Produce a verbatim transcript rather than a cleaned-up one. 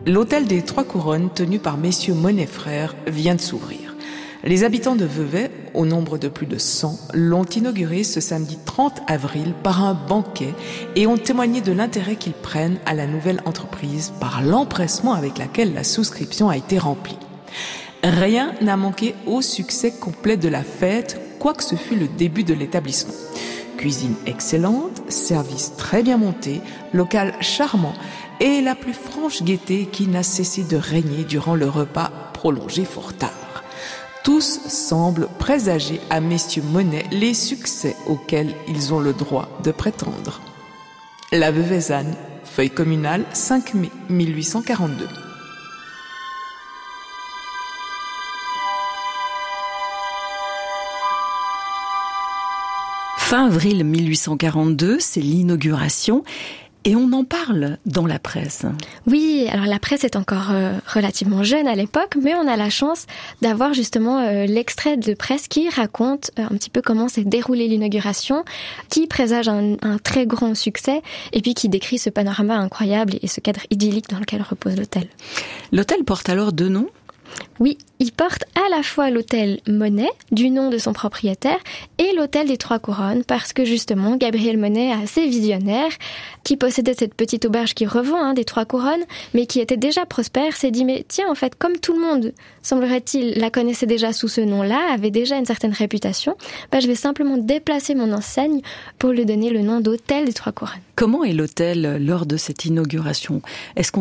L'hôtel des Trois Couronnes, tenu par messieurs Monet frères, vient de s'ouvrir. Les habitants de Vevey, au nombre de plus de cent, l'ont inauguré ce samedi trente avril par un banquet et ont témoigné de l'intérêt qu'ils prennent à la nouvelle entreprise par l'empressement avec laquelle la souscription a été remplie. Rien n'a manqué au succès complet de la fête, quoique ce fût le début de l'établissement. Cuisine excellente, service très bien monté, local charmant et la plus franche gaieté qui n'a cessé de régner durant le repas prolongé fort tard. Tous semblent présager à messieurs Monet les succès auxquels ils ont le droit de prétendre. La Veuvezanne, feuille communale, cinq mai mille huit cent quarante-deux. Fin avril mille huit cent quarante-deux, c'est l'inauguration. Et on en parle dans la presse. Oui, alors la presse est encore euh, relativement jeune à l'époque, mais on a la chance d'avoir justement euh, l'extrait de presse qui raconte euh, un petit peu comment s'est déroulée l'inauguration, qui présage un, un très grand succès, et puis qui décrit ce panorama incroyable et ce cadre idyllique dans lequel repose l'hôtel. L'hôtel porte alors deux noms ? Oui, il porte à la fois l'hôtel Monet, du nom de son propriétaire, et l'hôtel des Trois Couronnes, parce que justement, Gabriel Monet, assez visionnaire, qui possédait cette petite auberge qui revend hein, des Trois Couronnes, mais qui était déjà prospère, s'est dit, mais tiens, en fait, comme tout le monde, semblerait-il, la connaissait déjà sous ce nom-là, avait déjà une certaine réputation, bah, je vais simplement déplacer mon enseigne pour lui donner le nom d'hôtel des Trois Couronnes. Comment est l'hôtel lors de cette inauguration ? Est-ce qu'on